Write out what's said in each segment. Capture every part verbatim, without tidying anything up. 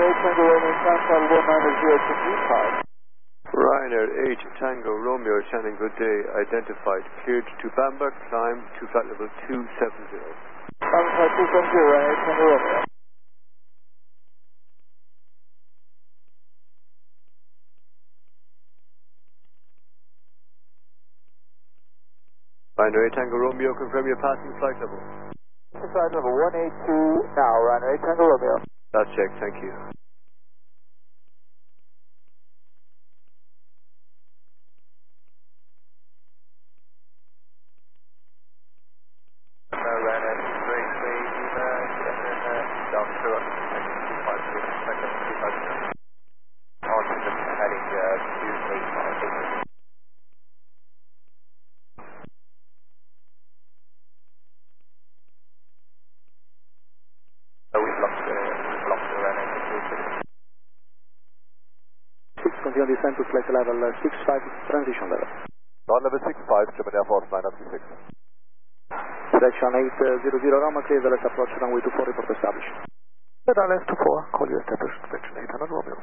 Tango Romeo, Chantal one nine zero two three five. Ryanair eight Tango Romeo, Shannon, good day, identified, cleared to Bamberg, climb to flight level two seven zero. Bamberg two seven zero, Ryanair Tango Romeo. Ryanair eight Tango Romeo, confirm your passing flight level. Flight level one eight two now, Ryanair eight Tango Romeo. That's checked, thank you. Continue descent to flight level uh, six five, transition level. Ground level six five, German Air Force nine three six. Direction eight zero zero, Roma, clear the left approach, runway two four, report established. Radar left two four, call you established, direction eight hundred Romeo.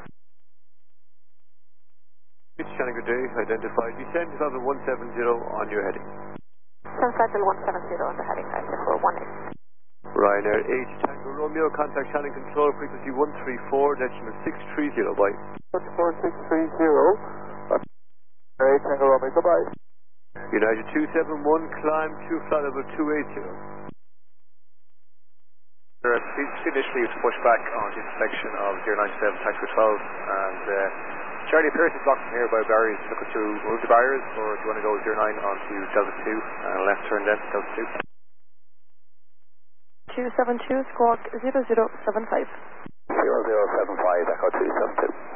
Shannon, good day, identified, descend to level one seven zero on your heading. Sun cycle one seven zero on the heading, I said for one eight. Ryanair eight Tango Romeo, contact Shannon Control, frequency one three four, decimal six three zero, bye. four six three zero, Ryanair eight Tango Romeo, goodbye. United two seven one, climb to flight level two eight zero. Initially was pushed back onto intersection of zero nine seven Taxi twelve, and uh, Charlie appears to be blocked from here by barriers. Looking to move the barriers, or do you want to go zero nine onto Delta two and left turn then Delta two? two seven two, squawk zero zero seven five. zero zero seven five, Echo two seven two.